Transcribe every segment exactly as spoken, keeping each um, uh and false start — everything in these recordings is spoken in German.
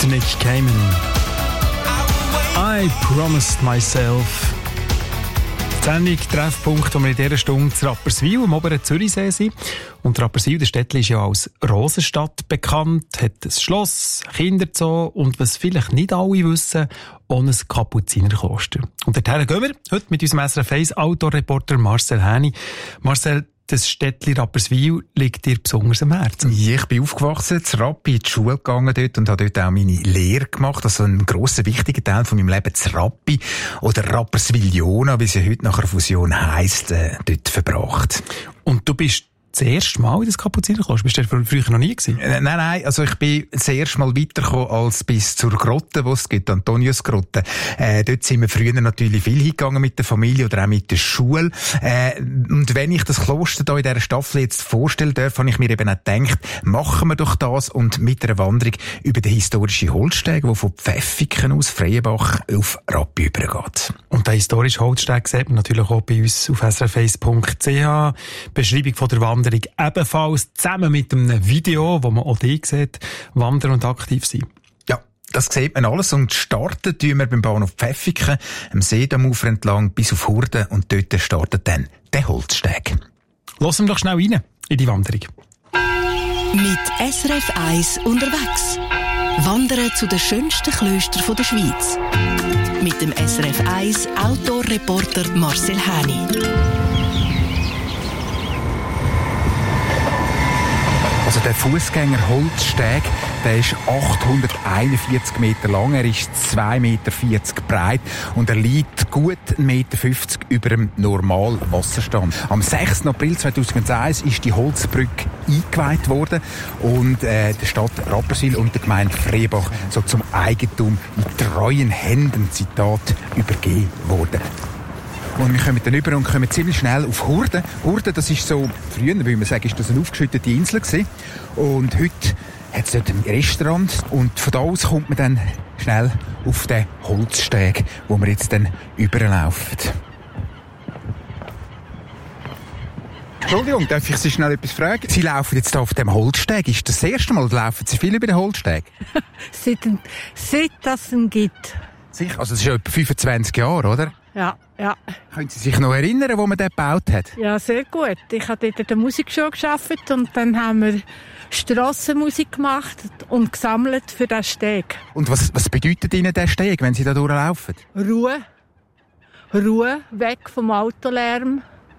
der Nick Cayman. I promised myself. Die Sendung Treffpunkt, wo wir in dieser Stunde zu Rapperswil am oberen Zürichsee sind. Und Rapperswil, der Städtli, ist ja als Rosenstadt bekannt, hat ein Schloss, Kinderzoo und, was vielleicht nicht alle wissen, auch ein Kapuzinerkloster. Und dorthin gehen wir heute mit unserem S R F eins Outdoor-Reporter Marcel Häni. Marcel, das Städtli Rapperswil liegt dir besonders am Herzen. Ja, ich bin aufgewachsen, in Rappi, in die Schule gegangen dort und habe dort auch meine Lehre gemacht. Also ein grosser, wichtiger Teil von meinem Leben, das Rappi oder Rapperswil-Jona, wie es ja heute nach einer Fusion heisst, äh, dort verbracht. Und du bist das erste Mal in das Kapuzinerkloster? Bist du da früher noch nie gewesen? Äh, nein, nein, also ich bin das erste Mal weitergekommen als bis zur Grotte, wo es gibt, Antoniusgrotte. Äh, dort sind wir früher natürlich viel hingegangen mit der Familie oder auch mit der Schule. Äh, und wenn ich das Kloster da in dieser Staffel jetzt vorstellen darf, habe ich mir eben auch gedacht, machen wir doch das und mit einer Wanderung über den historischen Holzsteg, der von Pfäffiken aus Freienbach auf Rappi übergeht. Und den historischen Holzsteg sieht man natürlich auch bei uns auf s r f eins punkt c h. Beschreibung von der Wanderung ebenfalls zusammen mit einem Video, wo man auch die sieht, wandern und aktiv sein. Ja, das sieht man alles und starten tun wir beim Bahnhof Pfäffiken, am Seedamufer entlang bis auf Hurden und dort startet dann der Holzsteg. Lassen wir doch schnell rein in die Wanderung. Mit S R F eins unterwegs. Wandern zu den schönsten Klöstern der Schweiz. Mit dem S R F eins Outdoor-Reporter Marcel Häni. Also der Fußgänger-Holzsteg, der ist achthunderteinundvierzig Meter lang, er ist zwei Meter vierzig breit und er liegt gut ein Meter fünfzig über dem normalen Wasserstand. Am sechsten April zweitausendeins ist die Holzbrücke eingeweiht worden und äh, der Stadt Rapperswil und der Gemeinde Freienbach so zum Eigentum in treuen Händen, Zitat, übergeben worden. Und wir kommen dann rüber und kommen ziemlich schnell auf Hurden. Hurden, das ist so, früher, würde man sagen, ist das eine aufgeschüttete Insel gewesen. Und heute hat es dort ein Restaurant. Und von da aus kommt man dann schnell auf den Holzsteg, wo wir jetzt dann überlaufen. Entschuldigung, darf ich Sie schnell etwas fragen? Sie laufen jetzt hier auf dem Holzsteg. Ist das das erste Mal? Laufen Sie viel über den Holzsteg? seit, seit das ihn gibt. Sicher? Also, das ist ja etwa fünfundzwanzig Jahre, oder? Ja, ja. Können Sie sich noch erinnern, wo man den gebaut hat? Ja, sehr gut. Ich habe dort in der Musikschule gearbeitet und dann haben wir Strassenmusik gemacht und gesammelt für den Steg. Und was, was bedeutet Ihnen der Steg, wenn Sie da durchlaufen? Ruhe. Ruhe, weg vom Autolärm.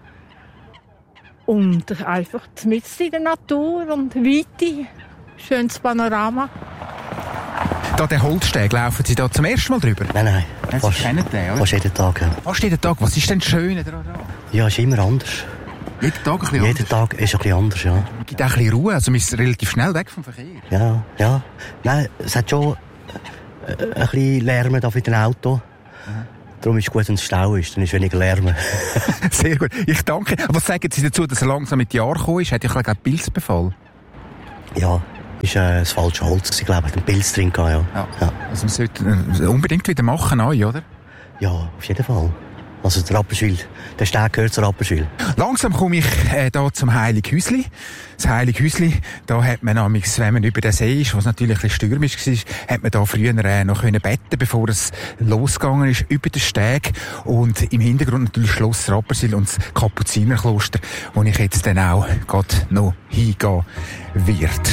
Und einfach mitten in der Natur und Weite. Schönes Panorama. Da der Holzsteg, laufen Sie da zum ersten Mal drüber? Nein, nein. Sie Fast, kennen den, oder? fast jeden Tag, ja. Fast jeden Tag. Was ist denn das Schöne daran? Ja, ist immer anders. Jeden Tag ein bisschen Jeden anders? Tag ist ein bisschen anders, ja. Es gibt auch ein bisschen Ruhe, also man ist relativ schnell weg vom Verkehr. Ja, ja. Nein, es hat schon äh, ein bisschen Lärm da für den Auto. Mhm. Darum ist es gut, wenn es Stau ist, dann ist weniger Lärm. Sehr gut. Ich danke. Aber was sagen Sie dazu, dass er langsam mit Jahren gekommen ist? Hat ja einen Pilzbefall? Ja. Ist äh, das falsche Holz gewesen, glaube ich. Ein Pilz drin gehabt, ja. Ja. Ja. Also man sollte äh, unbedingt wieder machen, neu, oder? Ja, auf jeden Fall. Also der Rapperswil, der Steg gehört zu Rapperswil. Langsam komme ich äh, da zum Heilighäusli. Das Heilighäusli, da hat man nämlich, wenn man über den See ist, was natürlich ein bisschen stürmisch war, hat man da früher äh, noch können betten, bevor es losgegangen ist, über den Steg. Und im Hintergrund natürlich Schloss Rapperswil und das Kapuzinerkloster, wo ich jetzt dann auch gerade noch hingehen werde.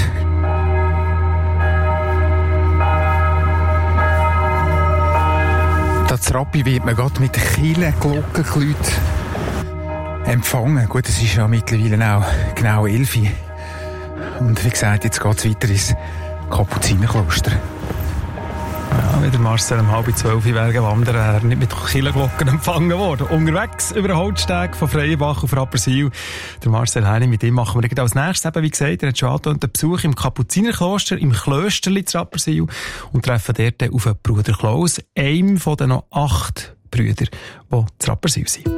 Das Rappi wird man gerade mit Kielen, Glockenkläuten empfangen. Gut, es ist ja mittlerweile auch genau elf. Und wie gesagt, jetzt geht es weiter ins Kapuzinerkloster. Ja, wie der Marcel um halb zwölf wäre wandern, er nicht mit Kirchenglocken empfangen worden. Unterwegs über den Holzsteg von Freienbach auf Rapperswil. Der Marcel Häni, mit ihm machen wir als nächstes, eben, wie gesagt, er hat schon angetönt, einen Besuch im Kapuzinerkloster, im Klösterli zu Rapperswil und treffen dort auf den Bruder Klaus, einem von den noch acht Brüdern, die zu Rapperswil sind.